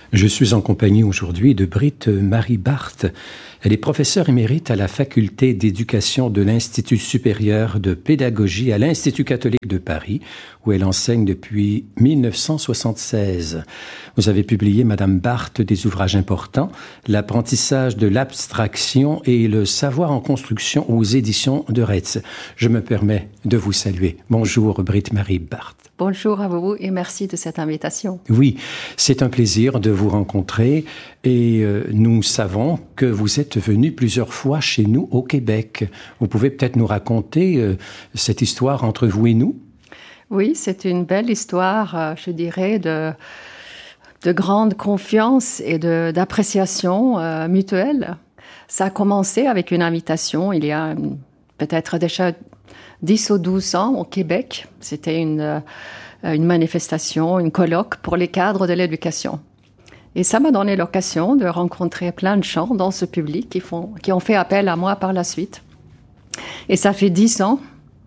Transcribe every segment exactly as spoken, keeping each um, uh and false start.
Je suis en compagnie aujourd'hui de Britt Marie Barth. Elle est professeure émérite à la faculté d'éducation de l'Institut supérieur de pédagogie à l'Institut catholique de Paris, où elle enseigne depuis mille neuf cent soixante-seize. Vous avez publié, Madame Barth, des ouvrages importants, L'apprentissage de l'abstraction et le savoir en construction aux éditions de Retz. Je me permets de vous saluer. Bonjour, Britt Marie Barth. Bonjour à vous et merci de cette invitation. Oui, c'est un plaisir de vous rencontrer et euh, nous savons que vous êtes venu plusieurs fois chez nous au Québec. Vous pouvez peut-être nous raconter euh, cette histoire entre vous et nous? Oui, c'est une belle histoire, euh, je dirais, de, de grande confiance et de, d'appréciation euh, mutuelle. Ça a commencé avec une invitation il y a peut-être déjà dix ou douze ans au Québec. C'était une, euh, une manifestation, une colloque pour les cadres de l'éducation. Et ça m'a donné l'occasion de rencontrer plein de gens dans ce public qui, font, qui ont fait appel à moi par la suite. Et ça fait dix ans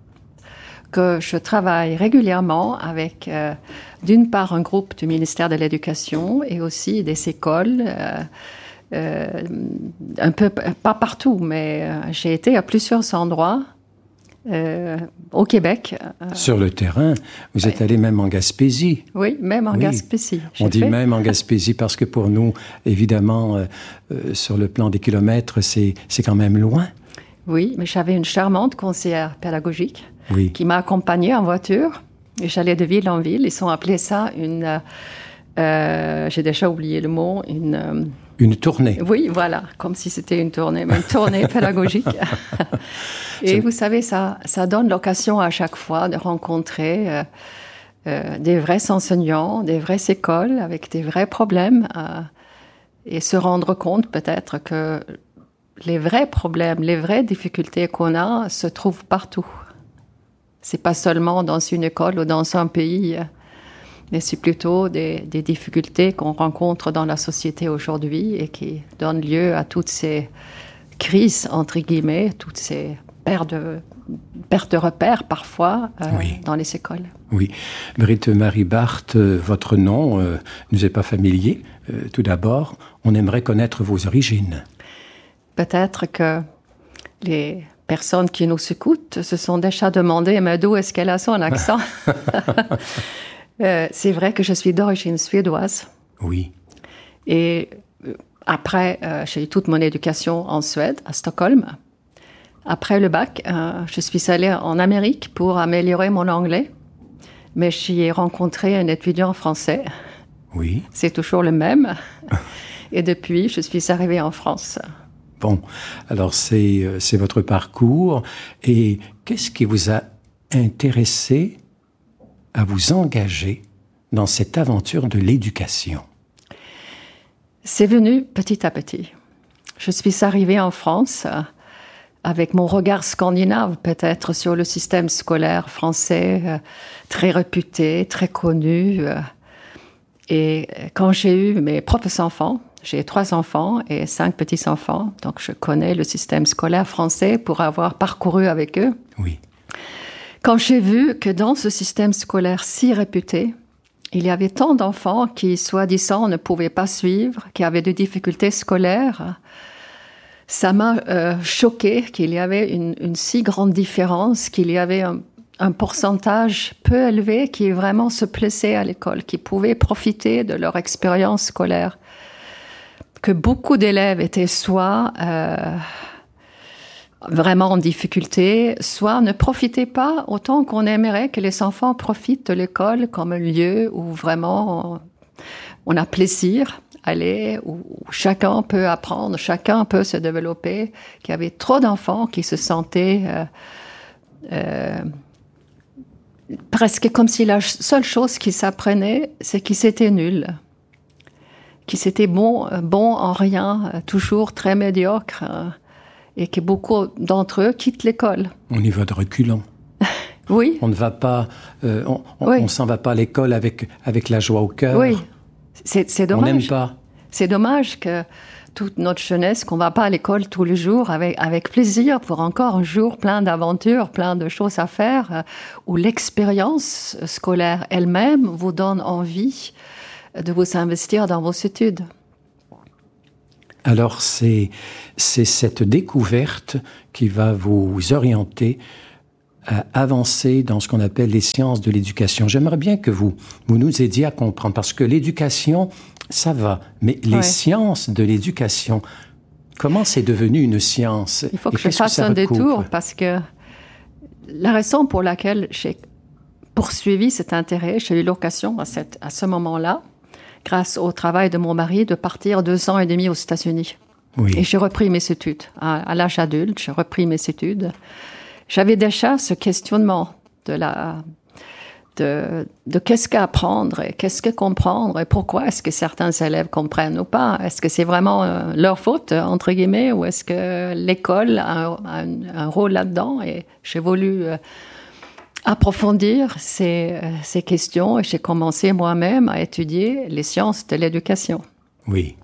que je travaille régulièrement avec, euh, d'une part, un groupe du ministère de l'Éducation et aussi des écoles, euh, euh, un peu, pas partout, mais euh, j'ai été à plusieurs endroits Euh, au Québec. Euh, Sur le terrain, vous êtes ouais. allé même en Gaspésie. Oui, même en oui. Gaspésie. On dit fait. même en Gaspésie parce que pour nous, évidemment, euh, euh, sur le plan des kilomètres, c'est, c'est quand même loin. Oui, mais j'avais une charmante conseillère pédagogique oui. qui m'a accompagnée en voiture. Et j'allais de ville en ville. Ils ont appelé ça une... Euh, euh, j'ai déjà oublié le mot, une... Euh, Une tournée. Oui, voilà, comme si c'était une tournée, mais une tournée pédagogique. Et vous savez, ça, ça donne l'occasion à chaque fois de rencontrer euh, euh, des vrais enseignants, des vraies écoles avec des vrais problèmes euh, et se rendre compte peut-être que les vrais problèmes, les vraies difficultés qu'on a se trouvent partout. C'est pas seulement dans une école ou dans un pays, mais c'est plutôt des, des difficultés qu'on rencontre dans la société aujourd'hui et qui donnent lieu à toutes ces crises, entre guillemets, toutes ces pertes de, pertes de repères parfois euh, oui. dans les écoles. Oui. Britt Marie Barth, votre nom euh, nous est pas familier. Euh, tout d'abord, on aimerait connaître vos origines. Peut-être que les personnes qui nous écoutent se sont déjà demandé, mais d'où est-ce qu'elle a son accent? Euh, c'est vrai que je suis d'origine suédoise. Oui. Et euh, après, euh, j'ai eu toute mon éducation en Suède, à Stockholm. Après le bac, euh, je suis allée en Amérique pour améliorer mon anglais. Mais j'y ai rencontré un étudiant français. Oui. C'est toujours le même. Et depuis, je suis arrivée en France. Bon, alors c'est, euh, c'est votre parcours. Et qu'est-ce qui vous a intéressé à vous engager dans cette aventure de l'éducation? C'est venu petit à petit. Je suis arrivée en France euh, avec mon regard scandinave peut-être sur le système scolaire français, euh, très réputé, très connu. Euh, et quand j'ai eu mes propres enfants, j'ai trois enfants et cinq petits-enfants, donc je connais le système scolaire français pour avoir parcouru avec eux. Oui. Quand j'ai vu que dans ce système scolaire si réputé, il y avait tant d'enfants qui, soi-disant, ne pouvaient pas suivre, qui avaient des difficultés scolaires, ça m'a euh, choqué qu'il y avait une, une si grande différence, qu'il y avait un, un pourcentage peu élevé qui vraiment se plaisait à l'école, qui pouvaient profiter de leur expérience scolaire. Que beaucoup d'élèves étaient soit... Euh, vraiment en difficulté, soit ne profitez pas autant qu'on aimerait que les enfants profitent de l'école comme un lieu où vraiment on a plaisir à aller, où chacun peut apprendre, chacun peut se développer, qu'il y avait trop d'enfants qui se sentaient euh, euh, presque comme si la seule chose qu'ils s'apprenaient, c'est qu'ils étaient nuls, qu'ils étaient bons, bons en rien, toujours très médiocres, et que beaucoup d'entre eux quittent l'école. On y va de reculons. Oui. On ne va pas, euh, on, on, oui. on s'en va pas à l'école avec avec la joie au cœur. Oui, c'est, c'est dommage. On n'aime pas. C'est dommage que toute notre jeunesse, qu'on va pas à l'école tous les jours avec avec plaisir pour encore un jour plein d'aventures, plein de choses à faire, euh, où l'expérience scolaire elle-même vous donne envie de vous investir dans vos études. Alors, c'est, c'est cette découverte qui va vous orienter à avancer dans ce qu'on appelle les sciences de l'éducation. J'aimerais bien que vous, vous nous aidiez à comprendre, parce que l'éducation, ça va, mais les ouais. sciences de l'éducation, comment c'est devenu une science? Il faut que je fasse un détour, parce que la raison pour laquelle j'ai poursuivi cet intérêt, j'ai eu l'occasion à, cette, à ce moment-là, grâce au travail de mon mari, de partir deux ans et demi aux États-Unis. Oui. Et j'ai repris mes études. À, à l'âge adulte, j'ai repris mes études. J'avais déjà ce questionnement de la, de, de qu'est-ce qu'apprendre et qu'est-ce que comprendre et pourquoi est-ce que certains élèves comprennent ou pas. Est-ce que c'est vraiment euh, leur faute, entre guillemets, ou est-ce que l'école a un, a un, un rôle là-dedans? Et j'ai voulu euh, approfondir ces, euh, ces questions et j'ai commencé moi-même à étudier les sciences de l'éducation. Oui.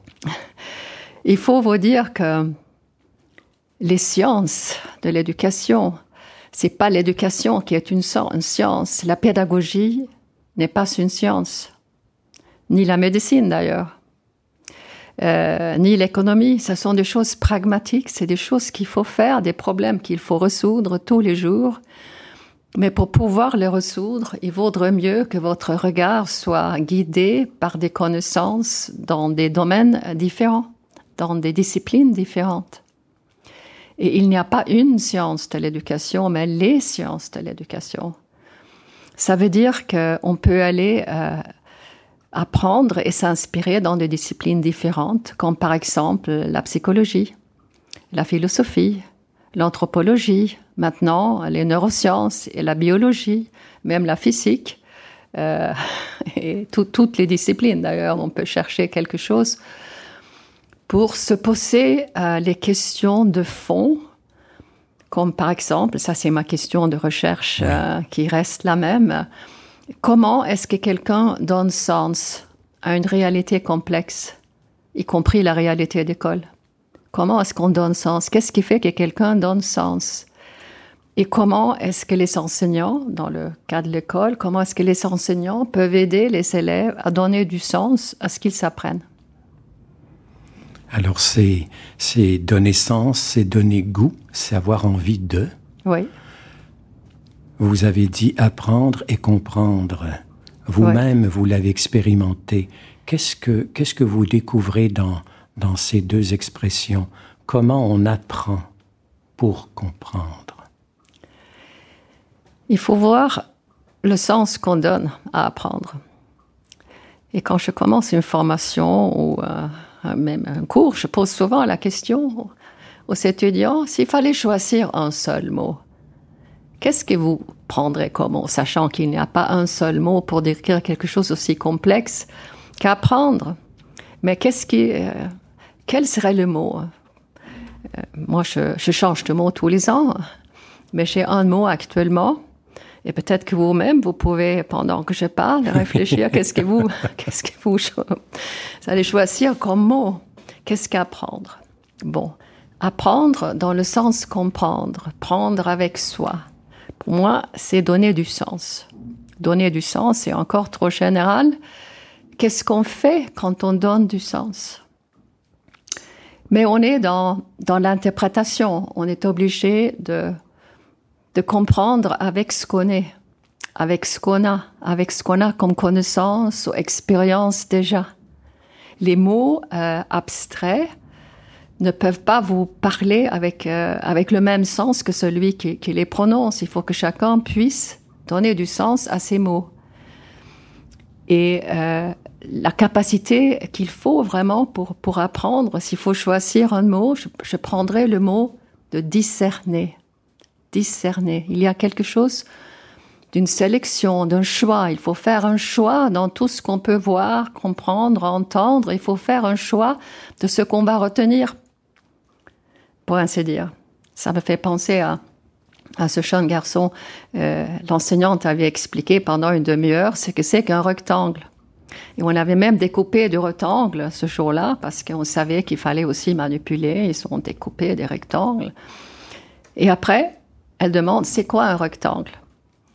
Il faut vous dire que les sciences de l'éducation, c'est pas l'éducation qui est une, une science. La pédagogie n'est pas une science. Ni la médecine, d'ailleurs. Euh, ni l'économie. Ce sont des choses pragmatiques. C'est des choses qu'il faut faire, des problèmes qu'il faut résoudre tous les jours. Mais pour pouvoir les résoudre, il vaudrait mieux que votre regard soit guidé par des connaissances dans des domaines différents, dans des disciplines différentes. Et il n'y a pas une science de l'éducation, mais les sciences de l'éducation. Ça veut dire qu'on peut aller euh, apprendre et s'inspirer dans des disciplines différentes, comme par exemple la psychologie, la philosophie, l'anthropologie, maintenant les neurosciences et la biologie, même la physique, euh, et tout, toutes les disciplines d'ailleurs, on peut chercher quelque chose pour se poser euh, les questions de fond, comme par exemple, ça c'est ma question de recherche euh, qui reste la même, comment est-ce que quelqu'un donne sens à une réalité complexe, y compris la réalité d'école? Comment est-ce qu'on donne sens? Qu'est-ce qui fait que quelqu'un donne sens? Et comment est-ce que les enseignants, dans le cas de l'école, comment est-ce que les enseignants peuvent aider les élèves à donner du sens à ce qu'ils apprennent? Alors, c'est, c'est donner sens, c'est donner goût, c'est avoir envie de. Oui. Vous avez dit apprendre et comprendre. Vous-même, oui. Vous l'avez expérimenté. Qu'est-ce que, qu'est-ce que vous découvrez dans, dans ces deux expressions? Comment on apprend pour comprendre? Il faut voir le sens qu'on donne à apprendre. Et quand je commence une formation ou euh, même un cours, je pose souvent la question aux étudiants, s'il fallait choisir un seul mot, qu'est-ce que vous prendrez comme mot, sachant qu'il n'y a pas un seul mot pour décrire quelque chose aussi complexe qu'apprendre. Mais qu'est-ce qui, euh, quel serait le mot? euh, Moi, je, je change de mot tous les ans, mais j'ai un mot actuellement. Et peut-être que vous-même, vous pouvez, pendant que je parle, réfléchir, qu'est-ce que vous, qu'est-ce que vous, vous allez choisir comme mot? Qu'est-ce qu'apprendre? Bon, apprendre dans le sens comprendre, prendre avec soi. Pour moi, c'est donner du sens. Donner du sens, c'est encore trop général. Qu'est-ce qu'on fait quand on donne du sens? Mais on est dans, dans l'interprétation. On est obligé de de comprendre avec ce qu'on est, avec ce qu'on a, avec ce qu'on a comme connaissance ou expérience déjà. Les mots euh, abstraits ne peuvent pas vous parler avec, euh, avec le même sens que celui qui, qui les prononce. Il faut que chacun puisse donner du sens à ces mots. Et euh, la capacité qu'il faut vraiment pour, pour apprendre, s'il faut choisir un mot, je, je prendrais le mot de discerner. Discerner. Il y a quelque chose d'une sélection, d'un choix. Il faut faire un choix dans tout ce qu'on peut voir, comprendre, entendre. Il faut faire un choix de ce qu'on va retenir, pour ainsi dire. Ça me fait penser à, à ce jeune garçon. Euh, l'enseignante avait expliqué pendant une demi-heure ce que c'est qu'un rectangle. Et on avait même découpé du rectangle ce jour-là, parce qu'on savait qu'il fallait aussi manipuler. Ils sont découpés des rectangles. Et après, elle demande, c'est quoi un rectangle?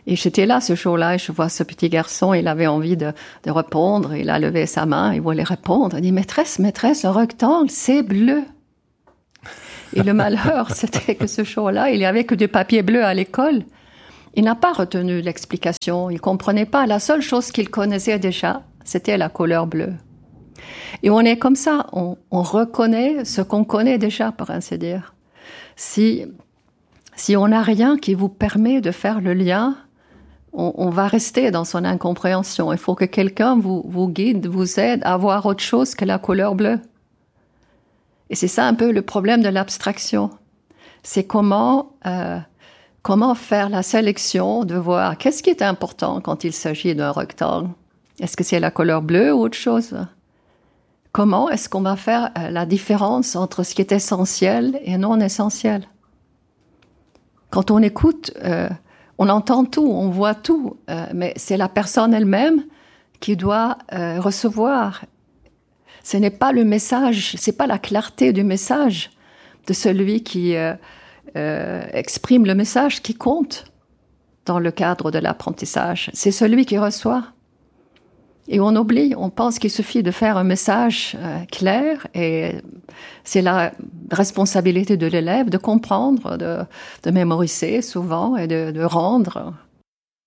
Et j'étais là ce jour-là et je vois ce petit garçon, il avait envie de, de répondre, il a levé sa main, il voulait répondre. Il dit, maîtresse, maîtresse, un rectangle, c'est bleu. Et le malheur, c'était que ce jour-là, il n'y avait que du papier bleu à l'école. Il n'a pas retenu l'explication, il ne comprenait pas. La seule chose qu'il connaissait déjà, c'était la couleur bleue. Et on est comme ça, on, on reconnaît ce qu'on connaît déjà, pour ainsi dire. Si, si on n'a rien qui vous permet de faire le lien, on, on va rester dans son incompréhension. Il faut que quelqu'un vous, vous guide, vous aide à voir autre chose que la couleur bleue. Et c'est ça un peu le problème de l'abstraction. C'est comment, euh, comment faire la sélection de voir qu'est-ce qui est important quand il s'agit d'un rectangle. Est-ce que c'est la couleur bleue ou autre chose? Comment est-ce qu'on va faire la différence entre ce qui est essentiel et non essentiel? Quand on écoute, euh, on entend tout, on voit tout, euh, mais c'est la personne elle-même qui doit euh, recevoir. Ce n'est pas le message, c'est pas la clarté du message de celui qui euh, euh, exprime le message qui compte dans le cadre de l'apprentissage. C'est celui qui reçoit. Et on oublie, on pense qu'il suffit de faire un message euh, clair et c'est la responsabilité de l'élève de comprendre, de, de mémoriser souvent et de, de rendre